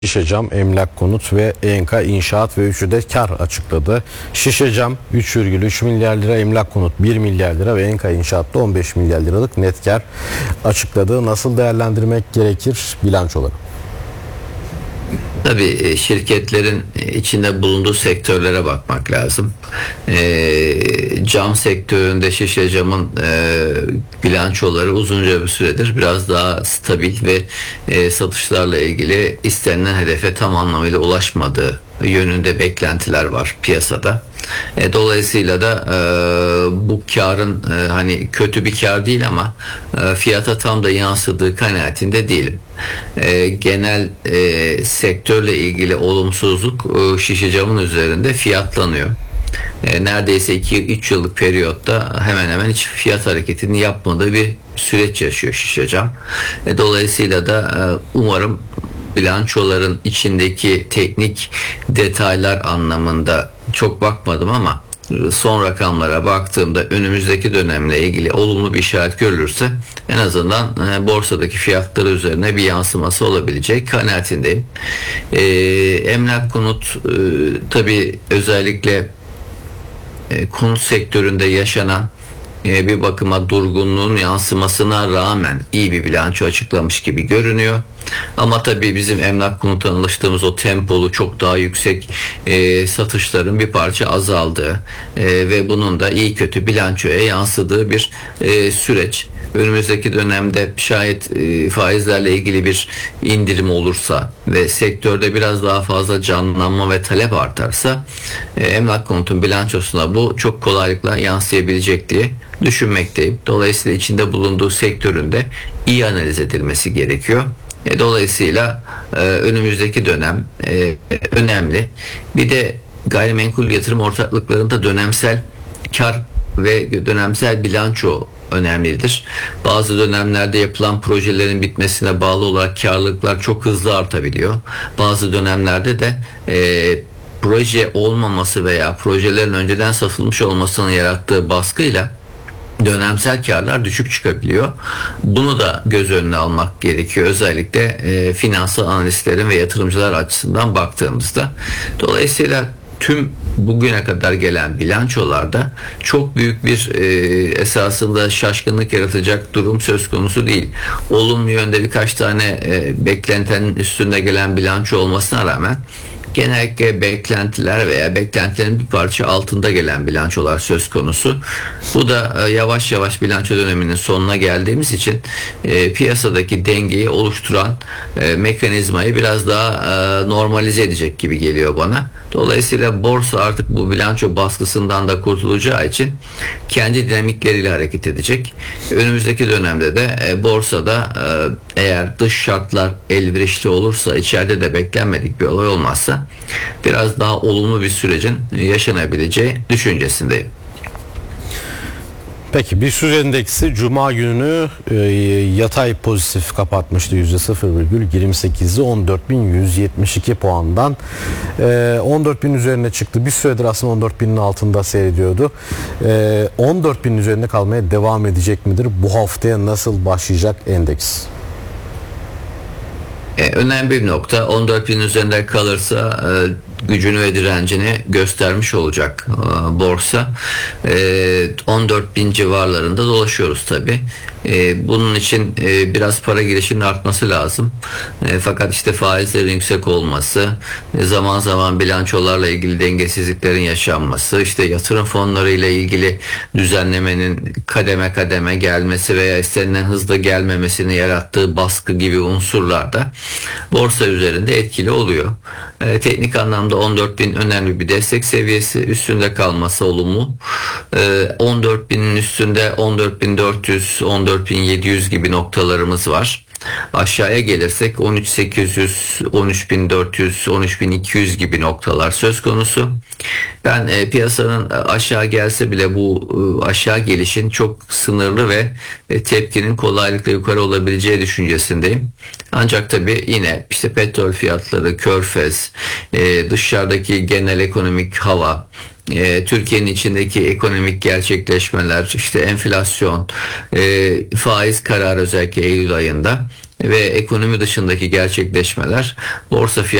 Şişecam, Emlak Konut ve ENKA İnşaat ve üçü de kar açıkladı. Şişecam 3,3 milyar lira, Emlak Konut 1 milyar lira ve ENKA İnşaat'ta 15 milyar liralık net kar açıkladı. Nasıl değerlendirmek gerekir bilançoları? Tabii şirketlerin içinde bulunduğu sektörlere bakmak lazım. Cam sektöründe Şişecam'ın bilançoları uzunca bir süredir biraz daha stabil ve satışlarla ilgili istenilen hedefe tam anlamıyla ulaşmadığı yönünde beklentiler var piyasada. Dolayısıyla da bu karın hani kötü bir kar değil ama fiyata tam da yansıdığı kanaatinde değilim. Genel sektörle ilgili olumsuzluk Şişecam'ın üzerinde fiyatlanıyor. Neredeyse 2-3 yıllık periyotta hemen hemen hiç fiyat hareketini yapmadığı bir süreç yaşıyor Şişecam. Dolayısıyla da umarım bilançoların içindeki teknik detaylar anlamında çok bakmadım ama son rakamlara baktığımda önümüzdeki dönemle ilgili olumlu bir işaret görülürse en azından borsadaki fiyatları üzerine bir yansıması olabilecek kanaatindeyim. Emlak Konut tabii özellikle konut sektöründe yaşanan bir bakıma durgunluğun yansımasına rağmen iyi bir bilanço açıklamış gibi görünüyor. Ama tabii bizim Emlak Konut'tan alıştığımız o tempolu çok daha yüksek satışların bir parça azaldığı ve bunun da iyi kötü bilançoya yansıdığı bir süreç. Önümüzdeki dönemde şayet faizlerle ilgili bir indirim olursa ve sektörde biraz daha fazla canlanma ve talep artarsa Emlak Konut'un bilançosuna bu çok kolaylıkla yansıyabilecek diye düşünmekteyim. Dolayısıyla içinde bulunduğu sektörün de iyi analiz edilmesi gerekiyor. Dolayısıyla önümüzdeki dönem önemli. Bir de gayrimenkul yatırım ortaklıklarında dönemsel kar ve dönemsel bilanço önemlidir. Bazı dönemlerde yapılan projelerin bitmesine bağlı olarak karlılıklar çok hızlı artabiliyor. Bazı dönemlerde de proje olmaması veya projelerin önceden satılmış olmasının yarattığı baskıyla dönemsel karlar düşük çıkabiliyor. Bunu da göz önüne almak gerekiyor. Özellikle finansal analistlerin ve yatırımcılar açısından baktığımızda. Dolayısıyla tüm bugüne kadar gelen bilançolarda çok büyük bir esasında şaşkınlık yaratacak durum söz konusu değil. Olumlu yönde birkaç tane beklentinin üstünde gelen bilanço olmasına rağmen genellikle beklentiler veya beklentilerin bir parça altında gelen bilançolar söz konusu. Bu da yavaş yavaş bilanço döneminin sonuna geldiğimiz için piyasadaki dengeyi oluşturan mekanizmayı biraz daha normalize edecek gibi geliyor bana. Dolayısıyla borsa artık bu bilanço baskısından da kurtulacağı için kendi dinamikleriyle hareket edecek. Önümüzdeki dönemde de borsada eğer dış şartlar elverişli olursa, içeride de beklenmedik bir olay olmazsa biraz daha olumlu bir sürecin yaşanabileceği düşüncesindeyim. Peki BIST endeksi Cuma gününü yatay pozitif kapatmıştı, %0,28'i 14.172 puandan 14.000 üzerine çıktı. Bir süredir aslında 14.000'in altında seyrediyordu. 14.000 üzerinde kalmaya devam edecek midir? Bu haftaya nasıl başlayacak endeks? Önemli bir nokta, 14.000 üzerinde kalırsa gücünü ve direncini göstermiş olacak borsa. 14.000 civarlarında dolaşıyoruz tabi. Bunun için biraz para girişinin artması lazım. Fakat işte faizlerin yüksek olması, zaman zaman bilançolarla ilgili dengesizliklerin yaşanması, işte yatırım fonları ile ilgili düzenlemenin kademe kademe gelmesi veya istenilen hızda gelmemesini yarattığı baskı gibi unsurlar da borsa üzerinde etkili oluyor. Teknik anlamda 14.000 önemli bir destek seviyesi, üstünde kalması olumlu. 14.000'in üstünde 14.400, 14.700 gibi noktalarımız var. Aşağıya gelirsek 13.800, 13.400, 13.200 gibi noktalar söz konusu. Ben piyasanın aşağı gelse bile bu aşağı gelişin çok sınırlı ve tepkinin kolaylıkla yukarı olabileceği düşüncesindeyim. Ancak tabii yine işte petrol fiyatları, körfez, dışarıdaki genel ekonomik hava, Türkiye'nin içindeki ekonomik gerçekleşmeler, işte enflasyon, faiz kararı özellikle Eylül ayında ve ekonomi dışındaki gerçekleşmeler borsa